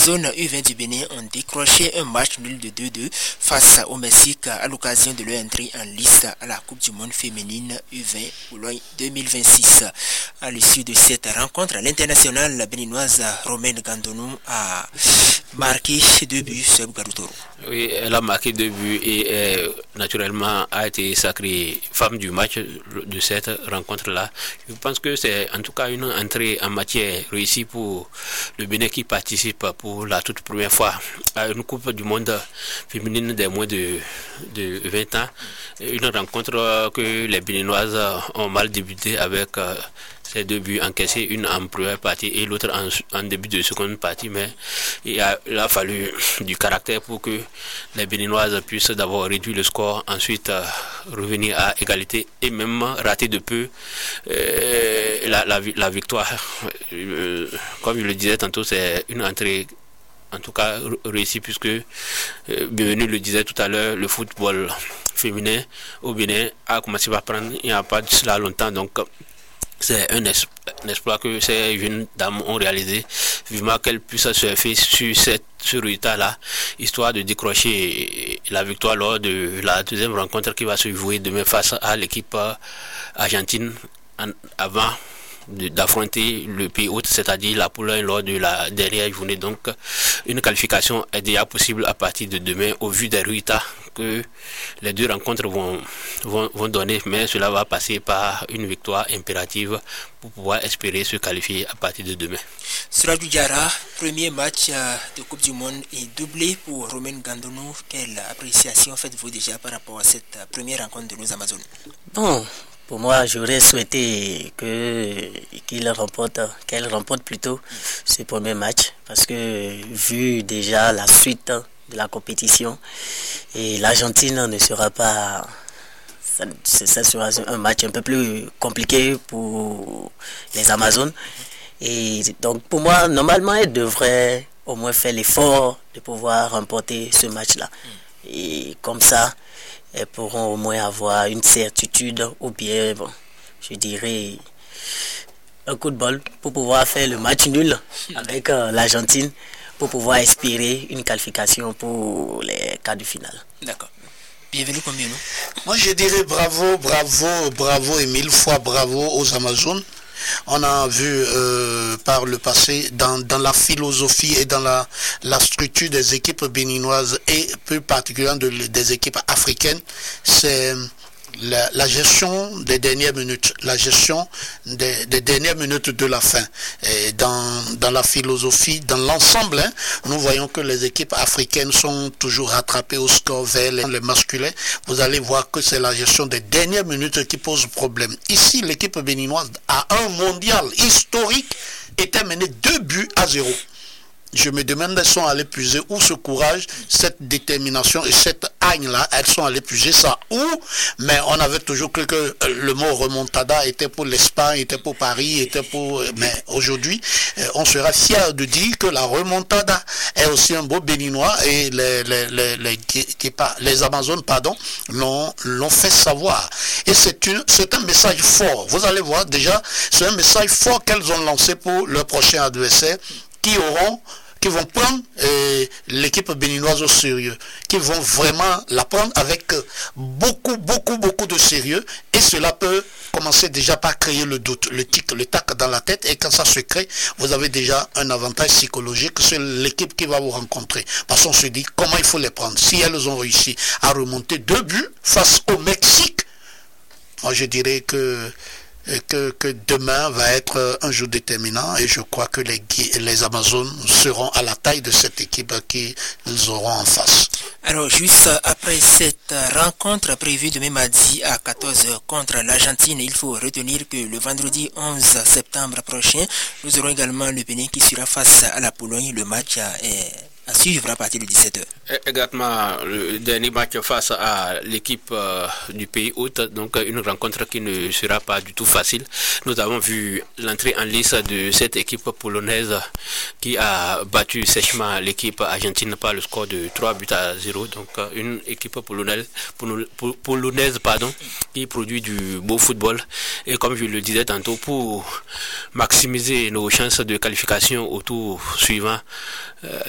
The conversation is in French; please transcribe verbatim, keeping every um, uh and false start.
Amazones U vingt du Bénin ont décroché un match nul de deux deux face au Mexique à l'occasion de leur entrée en liste à la Coupe du Monde féminine U vingt Boulogne deux mille vingt-six. À l'issue de cette rencontre, l'internationale béninoise Romaine Gandonou a marqué deux buts sur Garutoro. Oui, elle a marqué deux buts et euh, naturellement a été sacrée femme du match de cette rencontre-là. Je pense que c'est en tout cas une entrée en matière réussie pour le Bénin qui participe pour la toute première fois à une Coupe du Monde féminine des moins de, de vingt ans. Une rencontre que les Béninoises ont mal débuté avec euh, ces deux buts encaissés, une en première partie et l'autre en, en début de seconde partie, mais il a, il a fallu du caractère pour que les Béninoises puissent d'abord réduire le score, ensuite euh, revenir à égalité et même rater de peu euh, la, la, la victoire. Euh, comme je le disais tantôt, c'est une entrée en tout cas réussie puisque, euh, Bienvenue le disait tout à l'heure, le football féminin au Bénin a commencé par prendre il n'y a pas de cela longtemps, donc c'est un, es- un exploit que ces jeunes dames ont réalisé. Vivement qu'elles puissent surfer sur cette, ce résultat-là, histoire de décrocher la victoire lors de la deuxième rencontre qui va se jouer demain face à l'équipe argentine en, avant de, d'affronter le pays hôte, c'est-à-dire la Pologne lors de la dernière journée. Donc, une qualification est déjà possible à partir de demain au vu des résultats que les deux rencontres vont, vont, vont donner, mais cela va passer par une victoire impérative pour pouvoir espérer se qualifier à partir de demain. Suradou Diarra, premier match euh, de Coupe du Monde et doublé pour Romaine Gandonou. Quelle appréciation faites-vous déjà par rapport à cette euh, première rencontre de nos Amazones? Bon, pour moi, j'aurais souhaité que qu'il remporte, qu'elle remporte plutôt ce premier match, parce que vu déjà la suite de la compétition, et l'Argentine ne sera pas, ça, ça sera un match un peu plus compliqué pour les Amazones. Et donc pour moi, normalement, elle devrait au moins faire l'effort de pouvoir remporter ce match-là. Et comme ça, elles pourront au moins avoir une certitude ou bien, bon, je dirais, un coup de bol pour pouvoir faire le match nul avec euh, l'Argentine pour pouvoir espérer une qualification pour les quarts de finale. D'accord. Bienvenue combien nous? Moi je dirais bravo, bravo, bravo et mille fois bravo aux Amazones. On a vu euh, par le passé dans, dans la philosophie et dans la, la structure des équipes béninoises et plus particulièrement de, des équipes africaines, c'est la, la gestion des dernières minutes, la gestion des, des dernières minutes de la fin. Et dans, dans la philosophie, dans l'ensemble, hein, nous voyons que les équipes africaines sont toujours rattrapées au score vers les, les masculins. Vous allez voir que c'est la gestion des dernières minutes qui pose problème. Ici, l'équipe béninoise a un mondial historique était menée deux buts à zéro. Je me demande, elles sont allées puiser où ce courage, cette détermination et cette haine-là, elles sont allées puiser ça où? Mais on avait toujours cru que le mot remontada était pour l'Espagne, était pour Paris, était pour... Mais aujourd'hui, on sera fier de dire que la remontada est aussi un beau béninois et les, les, les, les, les, les Amazones, pardon, l'ont, l'ont fait savoir. Et c'est, une, c'est un message fort. Vous allez voir déjà, c'est un message fort qu'elles ont lancé pour leur prochain adversaire qui auront qui vont prendre euh, l'équipe béninoise au sérieux, qui vont vraiment la prendre avec euh, beaucoup, beaucoup, beaucoup de sérieux, et cela peut commencer déjà par créer le doute, le tic, le tac dans la tête, et quand ça se crée, vous avez déjà un avantage psychologique sur l'équipe qui va vous rencontrer, parce qu'on se dit comment il faut les prendre. Si elles ont réussi à remonter deux buts face au Mexique, moi je dirais que Que, que demain va être un jour déterminant et je crois que les, les Amazones seront à la taille de cette équipe qu'ils auront en face. Alors juste après cette rencontre prévue demain mardi à quatorze heures contre l'Argentine, il faut retenir que le vendredi onze septembre prochain, nous aurons également le Bénin qui sera face à la Pologne. Le match est à suivre à partir de dix-sept heures. Exactement, le dernier match face à l'équipe euh, du pays hôte, donc une rencontre qui ne sera pas du tout facile. Nous avons vu l'entrée en lice de cette équipe polonaise qui a battu sèchement l'équipe argentine par le score de trois buts à zéro. Donc une équipe polonaise, polonaise pardon, qui produit du beau football. Et comme je le disais tantôt, pour maximiser nos chances de qualification au tour suivant, euh,